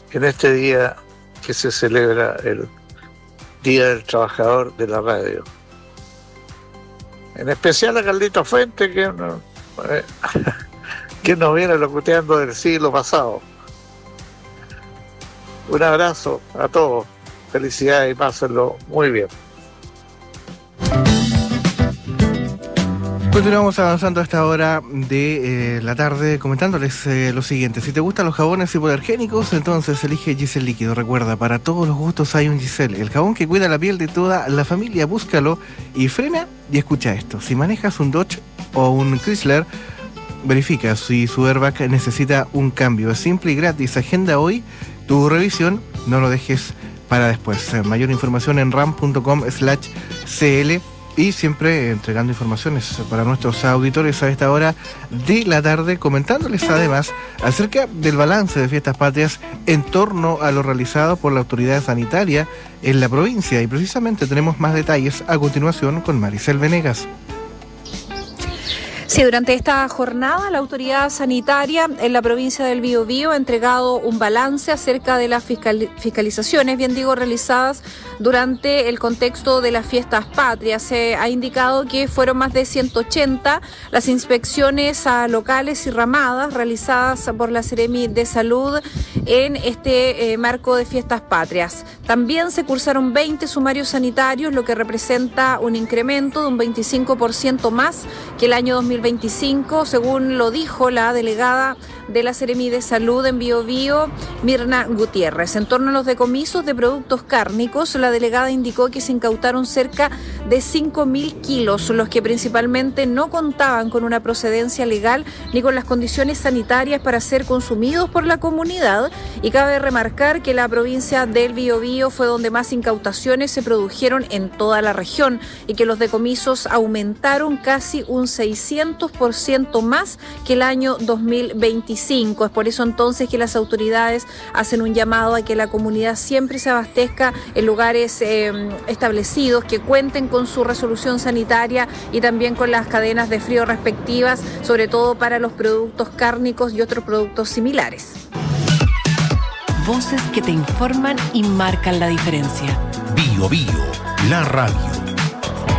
en este día que se celebra el Día del Trabajador de la Radio. En especial a Carlito Fuentes, que nos viene locuteando del siglo pasado. Un abrazo a todos, felicidades y pásenlo muy bien. Continuamos avanzando a esta hora de la tarde comentándoles lo siguiente. Si te gustan los jabones hipoalergénicos, entonces elige Giselle Líquido. Recuerda, para todos los gustos hay un Giselle, el jabón que cuida la piel de toda la familia. Búscalo y frena y escucha esto. Si manejas un Dodge o un Chrysler, verifica si su airbag necesita un cambio. Es simple y gratis. Agenda hoy tu revisión, no lo dejes para después. Mayor información en ram.com/cl. Y siempre entregando informaciones para nuestros auditores a esta hora de la tarde, comentándoles además acerca del balance de Fiestas Patrias en torno a lo realizado por la autoridad sanitaria en la provincia. Y precisamente tenemos más detalles a continuación con Maricel Venegas. Sí, durante esta jornada la autoridad sanitaria en la provincia del Biobío ha entregado un balance acerca de las fiscalizaciones, realizadas durante el contexto de las Fiestas Patrias. Se ha indicado que fueron más de 180 las inspecciones a locales y ramadas realizadas por la Seremi de Salud en este marco de Fiestas Patrias. También se cursaron 20 sumarios sanitarios, lo que representa un incremento de un 25% más que el año 2025, según lo dijo la delegada de la Seremi de Salud en Biobío, Mirna Gutiérrez. En torno a los decomisos de productos cárnicos, la delegada indicó que se incautaron cerca de 5.000 kilos, los que principalmente no contaban con una procedencia legal ni con las condiciones sanitarias para ser consumidos por la comunidad. Y cabe remarcar que la provincia del Biobío fue donde más incautaciones se produjeron en toda la región y que los decomisos aumentaron casi un 600% más que el año 2025. Es por eso entonces que las autoridades hacen un llamado a que la comunidad siempre se abastezca en lugares establecidos, que cuenten con su resolución sanitaria y también con las cadenas de frío respectivas, sobre todo para los productos cárnicos y otros productos similares. Voces que te informan y marcan la diferencia. Bio, la radio.